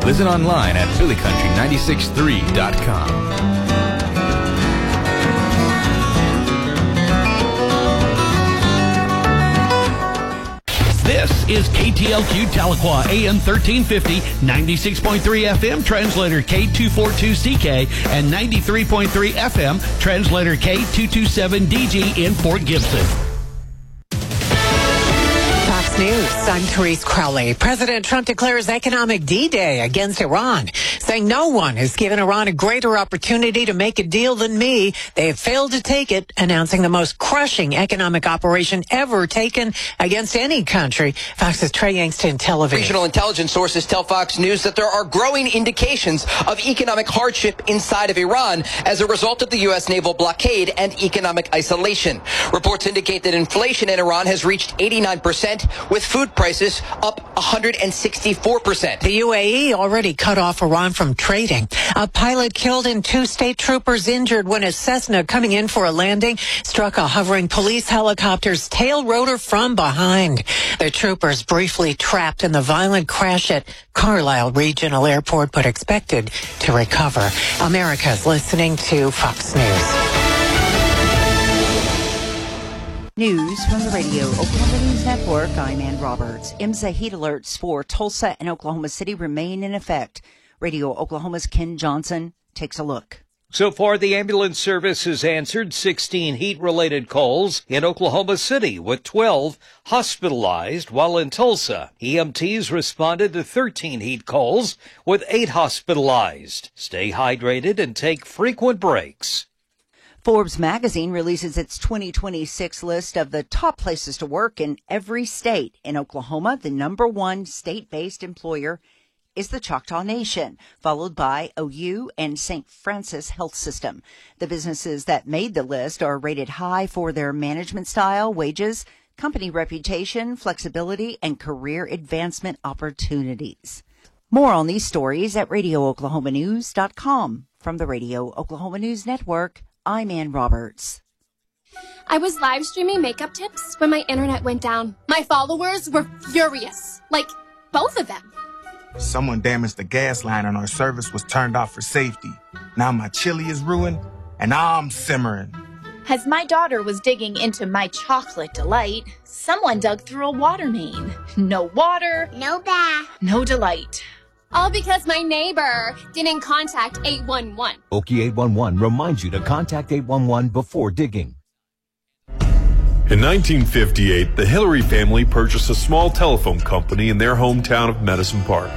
Listen online at phillycountry963.com. This is KTLQ Tahlequah, AM 1350, 96.3 FM, translator K242CK, and 93.3 FM, translator K227DG in Fort Gibson. Fox News, I'm Therese Crowley. President Trump declares economic D-Day against Iran, saying no one has given Iran a greater opportunity to make a deal than me. They have failed to take it, announcing the most crushing economic operation ever taken against any country. Fox's Trey Yangston, Tel Aviv. Regional intelligence sources tell Fox News that there are growing indications of economic hardship inside of Iran as a result of the U.S. naval blockade and economic isolation. Reports indicate that inflation in Iran has reached 89%, with food prices up 164%. The UAE already cut off Iran from trading. A pilot killed and 2 state troopers injured when a Cessna coming in for a landing struck a hovering police helicopter's tail rotor from behind. The troopers briefly trapped in the violent crash at Carlisle Regional Airport, but expected to recover. America's listening to Fox News. News from the Radio Oklahoma News Network. I'm Ann Roberts. IMSA heat alerts for Tulsa and Oklahoma City remain in effect. Radio Oklahoma's Ken Johnson takes a look. So far, the ambulance service has answered 16 heat-related calls in Oklahoma City, with 12 hospitalized, while in Tulsa, EMTs responded to 13 heat calls, with 8 hospitalized. Stay hydrated and take frequent breaks. Forbes magazine releases its 2026 list of the top places to work in every state. In Oklahoma, the number 1 state-based employer is the Choctaw Nation, followed by OU and St. Francis Health System. The businesses that made the list are rated high for their management style, wages, company reputation, flexibility, and career advancement opportunities. More on these stories at RadioOklahomaNews.com. From the Radio Oklahoma News Network, I'm Ann Roberts. I was live streaming makeup tips when my internet went down. My followers were furious. Like, both of them. Someone damaged the gas line and our service was turned off for safety. Now my chili is ruined and I'm simmering. As my daughter was digging into my chocolate delight, someone dug through a water main. No water, no bath, no delight. All because my neighbor didn't contact 811. Okie 811 reminds you to contact 811 before digging. In 1958, the Hillary family purchased a small telephone company in their hometown of Medicine Park.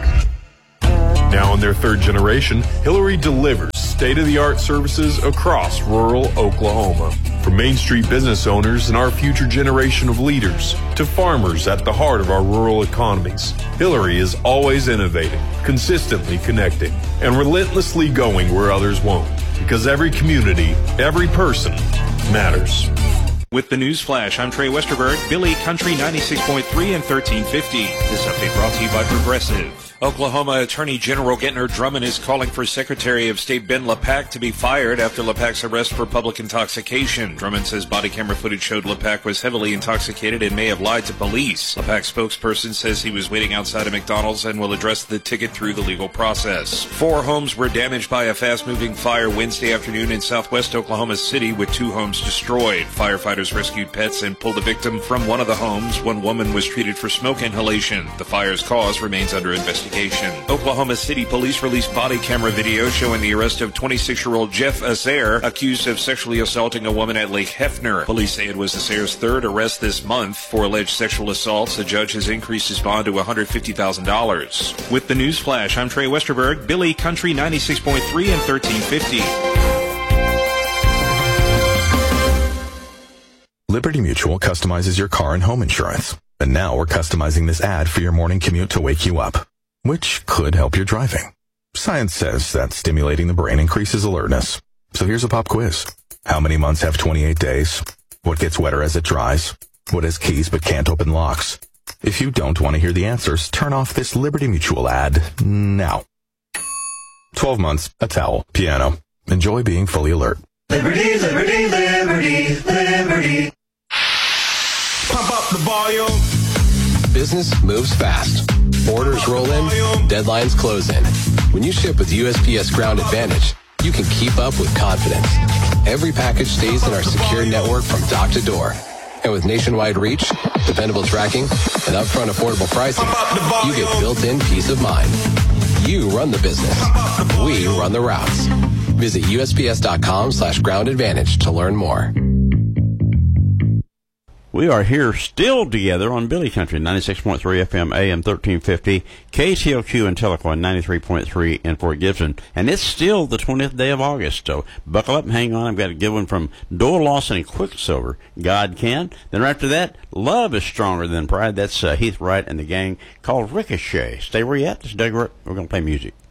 Now in their 3rd generation, Hillary delivers state-of-the-art services across rural Oklahoma. From Main Street business owners and our future generation of leaders to farmers at the heart of our rural economies, Hillary is always innovating, consistently connecting, and relentlessly going where others won't. Because every community, every person matters. With the News Flash, I'm Trey Westerberg, Billy Country 96.3 and 1350. This update brought to you by Progressive. Oklahoma Attorney General Gentner Drummond is calling for Secretary of State Ben LePack to be fired after LePack's arrest for public intoxication. Drummond says body camera footage showed LePack was heavily intoxicated and may have lied to police. LePack's spokesperson says he was waiting outside a McDonald's and will address the ticket through the legal process. 4 homes were damaged by a fast-moving fire Wednesday afternoon in southwest Oklahoma City, with 2 homes destroyed. Firefighters rescued pets and pulled a victim from one of the homes. One woman was treated for smoke inhalation. The fire's cause remains under investigation. Oklahoma City police released body camera video showing the arrest of 26-year-old Jeff Azair, accused of sexually assaulting a woman at Lake Hefner. Police say it was Azair's 3rd arrest this month for alleged sexual assaults. The judge has increased his bond to $150,000. With the News Flash, I'm Trey Westerberg, Billy Country 96.3 and 1350. Liberty Mutual customizes your car and home insurance. And now we're customizing this ad for your morning commute to wake you up, which could help your driving. Science says that stimulating the brain increases alertness. So here's a pop quiz. How many months have 28 days? What gets wetter as it dries? What has keys but can't open locks? If you don't want to hear the answers, turn off this Liberty Mutual ad now. 12 months, a towel, piano. Enjoy being fully alert. Liberty, liberty, liberty, liberty. Pump up the volume. Business moves fast. Orders roll in, deadlines close in. When you ship with USPS Ground Advantage, you can keep up with confidence. Every package stays in our secure network from dock to door. And with nationwide reach, dependable tracking, and upfront affordable pricing, you get built-in peace of mind. You run the business. We run the routes. Visit USPS.com/Ground Advantage to learn more. We are here still together on Billy Country, 96.3 FM, AM 1350, KTLQ in Tahlequah, 93.3 in Fort Gibson. And it's still the 20th day of August, so buckle up and hang on. I've got a good one from Doyle Lawson and Quicksilver, God Can. Then right after that, Love is Stronger Than Pride. That's Heath Wright and the gang, called Ricochet. Stay where you at. This is Doug Root. We're going to play music.